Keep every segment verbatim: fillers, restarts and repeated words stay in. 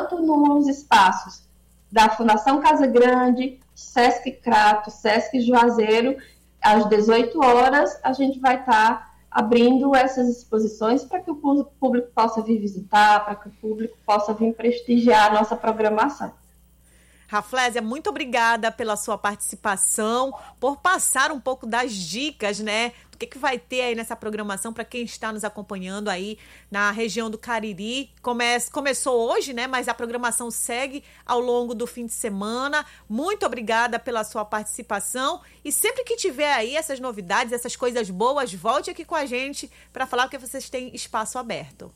tanto nos espaços da Fundação Casa Grande, Sesc Crato, Sesc Juazeiro, às dezoito horas, a gente vai estar abrindo essas exposições para que o público possa vir visitar, para que o público possa vir prestigiar a nossa programação. Raflésia, muito obrigada pela sua participação, por passar um pouco das dicas, né, do que, que vai ter aí nessa programação para quem está nos acompanhando aí na região do Cariri. Come- começou hoje, né, mas a programação segue ao longo do fim de semana. Muito obrigada pela sua participação e sempre que tiver aí essas novidades, essas coisas boas, volte aqui com a gente para falar que vocês têm espaço aberto.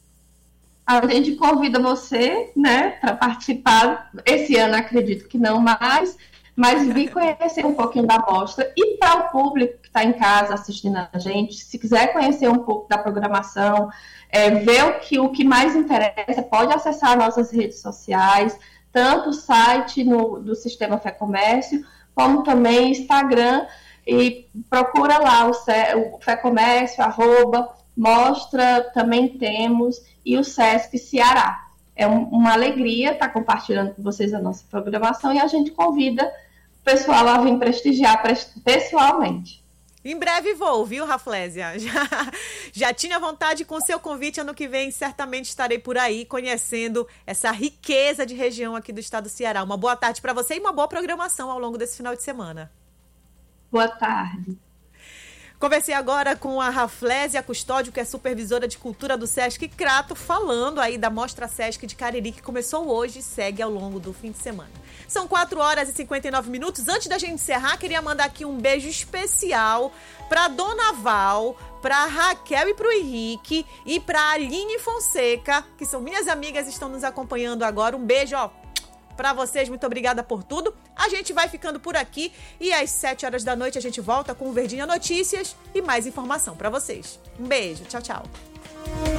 A gente convida você, né, para participar. Esse ano acredito que não mais, mas vir conhecer um pouquinho da mostra. E para o público que está em casa assistindo a gente, se quiser conhecer um pouco da programação, é, ver o que, o que mais interessa, pode acessar nossas redes sociais, tanto o site no, do Sistema Fé Comércio, como também Instagram, e procura lá o, Cé, o Fé Comércio, arroba, mostra, também temos, e o Sesc Ceará. É um, uma alegria estar compartilhando com vocês a nossa programação e a gente convida o pessoal a vir prestigiar pessoalmente. Em breve vou, viu, Raflésia? Já, já tinha vontade com o seu convite, ano que vem certamente estarei por aí conhecendo essa riqueza de região aqui do estado do Ceará. Uma boa tarde para você e uma boa programação ao longo desse final de semana. Boa tarde. Conversei agora com a Raflésia Custódio, que é supervisora de cultura do Sesc Crato, falando aí da Mostra Sesc de Cariri, que começou hoje e segue ao longo do fim de semana. São quatro horas e cinquenta e nove minutos. Antes da gente encerrar, queria mandar aqui um beijo especial para Dona Val, para Raquel e para o Henrique e para Aline Fonseca, que são minhas amigas e estão nos acompanhando agora. Um beijo, ó, para vocês, muito obrigada por tudo. A gente vai ficando por aqui e às sete horas da noite a gente volta com o Verdinha Notícias e mais informação para vocês. Um beijo, tchau, tchau.